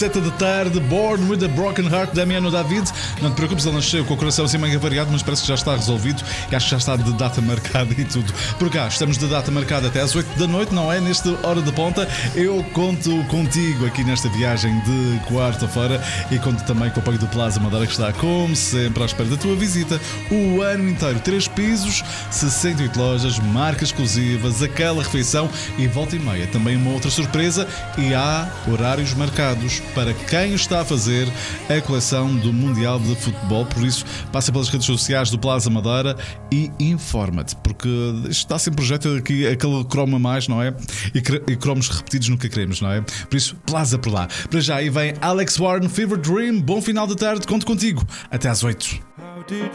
7 da tarde, Born with a Broken Heart, Damiano David. Não te preocupes, ele nasceu com o coração assim meio variado, mas parece que já está resolvido e acho que já está de data marcada e tudo. Por cá, estamos de data marcada até às 8 da noite, não é? Nesta hora de ponta, eu conto contigo aqui nesta viagem de quarta-feira e conto também com o apoio do Plaza Madeira, que está, como sempre, à espera da tua visita o ano inteiro. 3 pisos, 68 lojas, marcas exclusivas, aquela refeição e volta e meia. Também uma outra surpresa e há horários marcados para quem está a fazer a coleção do Mundial de Futebol. Por isso, passa pelas redes sociais do Plaza Madeira e informa-te, porque está sempre projeto aqui aquele cromo a mais, não é? E cromos repetidos nunca queremos, não é? Por isso, Plaza por lá. Para já, aí vem Alex Warren, Fever Dream. Bom final de tarde, conto contigo. Até às 8.